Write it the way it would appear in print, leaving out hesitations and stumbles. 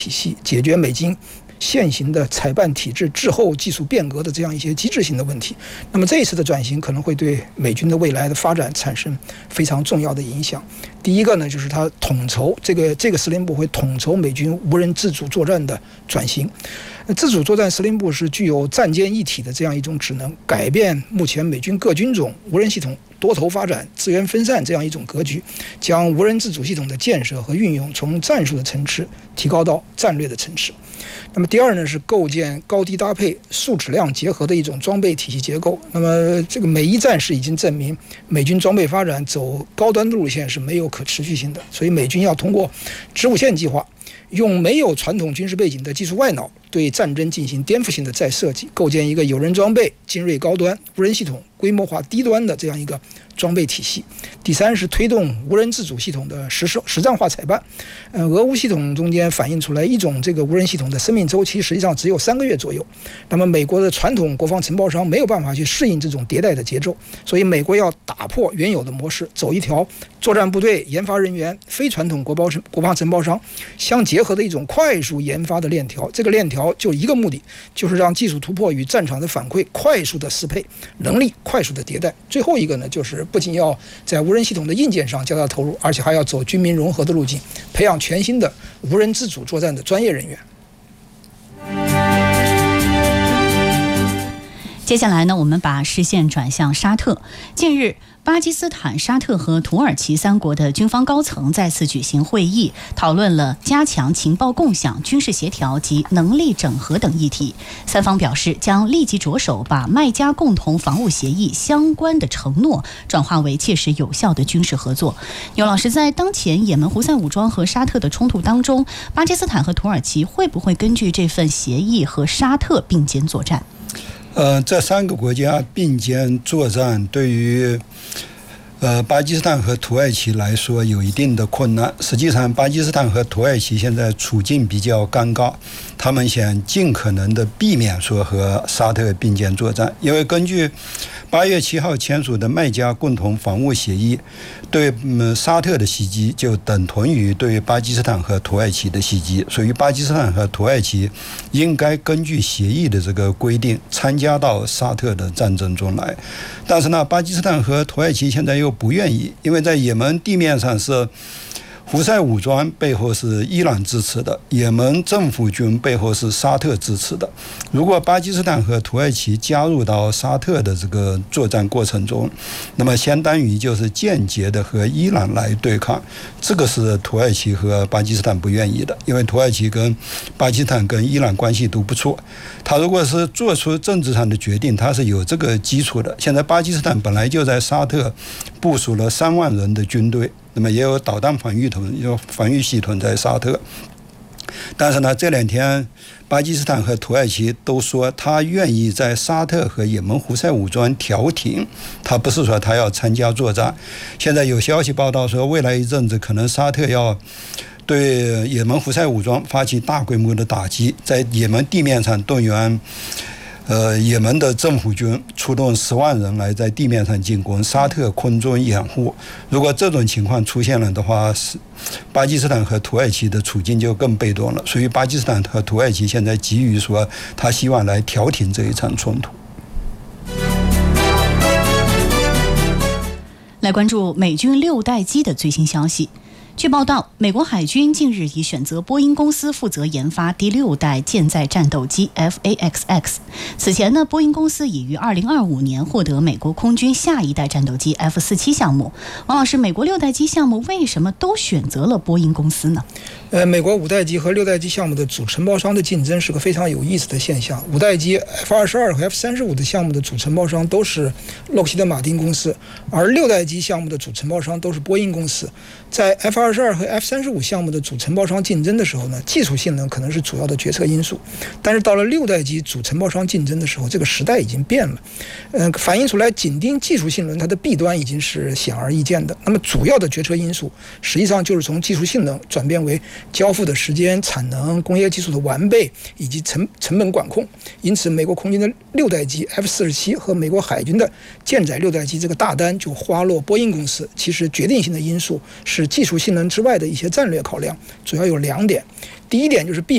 体系，解决美军现行的采办体制滞后、技术变革的这样一些机制性的问题。那么这一次的转型可能会对美军的未来的发展产生非常重要的影响。第一个呢，就是它统筹这个司令部会统筹美军无人自主作战的转型。自主作战司令部是具有战歼一体的这样一种职能，改变目前美军各军种无人系统多头发展、资源分散这样一种格局，将无人自主系统的建设和运用从战术的层次提高到战略的层次。那么第二呢，是构建高低搭配、数质量结合的一种装备体系结构。那么这个美伊战事已经证明，美军装备发展走高端的路线是没有可持续性的，所以美军要通过子午线计划，用没有传统军事背景的技术外脑对战争进行颠覆性的再设计，构建一个有人装备、精锐高端、无人系统规模化低端的这样一个装备体系。第三是推动无人自主系统的实战化采办。俄乌系统中间反映出来一种这个无人系统的生命周期实际上只有3个月左右，那么美国的传统国防承包商没有办法去适应这种迭代的节奏，所以美国要打破原有的模式，走一条作战部队、研发人员、非传统国防承包商相结合的一种快速研发的链条。这个链条就一个目的，就是让技术突破与战场的反馈快速的适配，能力快速的迭代。最后一个呢，就是不仅要在无人系统的硬件上加大投入，而且还要走军民融合的路径，培养全新的无人自主作战的专业人员。 接下来呢，我们把视线转向沙特。近日，巴基斯坦、沙特和土耳其3国的军方高层再次举行会议，讨论了加强情报共享、军事协调及能力整合等议题。3方表示将立即着手把麦加共同防务协议相关的承诺转化为切实有效的军事合作。牛老师，在当前也门胡塞武装和沙特的冲突当中，巴基斯坦和土耳其会不会根据这份协议和沙特并肩作战？ 这3个国家并肩作战，对于巴基斯坦和土耳其来说有一定的困难。实际上，巴基斯坦和土耳其现在处境比较尴尬，他们想尽可能的避免说和沙特并肩作战，因为根据8月7号签署的麦加共同防务协议，对沙特的袭击就等同于对巴基斯坦和土耳其的袭击，所以巴基斯坦和土耳其应该根据协议的这个规定参加到沙特的战争中来。但是呢，巴基斯坦和土耳其现在又不愿意，因为在也门地面上是胡塞武装背后是伊朗支持的，也门政府军背后是沙特支持的。如果巴基斯坦和土耳其加入到沙特的这个作战过程中，那么相当于就是间接的和伊朗来对抗，这个是土耳其和巴基斯坦不愿意的，因为土耳其跟巴基斯坦跟伊朗关系都不错，他如果是做出政治上的决定，他是有这个基础的。现在巴基斯坦本来就在沙特部署了3万人的军队，那么也有导弹防御系统在沙特，但是呢，这2天巴基斯坦和土耳其都说他愿意在沙特和也门胡塞武装调停，他不是说他要参加作战。现在有消息报道说，未来一阵子可能沙特要对也门胡塞武装发起大规模的打击，在也门地面上动员也门的政府军出动10万人来在地面上进攻，沙特空中掩护。如果这种情况出现了的话，巴基斯坦和土耳其的处境就更被动了。所以巴基斯坦和土耳其现在急于说，他希望来调停这一场冲突。 来关注美军6代机的最新消息。据报道，美国海军近日已选择波音公司负责研发第6代舰载战斗机 FAXX。此前呢，波音公司已于2025年获得美国空军下一代战斗机 F-47项目。王老师，美国6代机项目为什么都选择了波音公司呢？ 美国5代机和6代机项目的主承包商的竞争是个非常有意思的现象。5代机 F-22 和 F-35的项目的主承包商都是洛克希德马丁公司，而6代机项目的主承包商都是波音公司。在 F-22 和 F-35项目的主承包商竞争的时候呢，技术性能可能是主要的决策因素，但是到了6代机主承包商竞争的时候，这个时代已经变了，反映出来紧盯技术性能它的弊端已经是显而易见的。那么主要的决策因素实际上就是从技术性能转变为交付的时间、产能、工业技术的完备以及成本管控。因此，美国空军的6代机 F-47和美国海军的舰载6代机这个大单就花落波音公司。其实决定性的因素是技术性能之外的一些战略考量，主要有2点。第一点就是避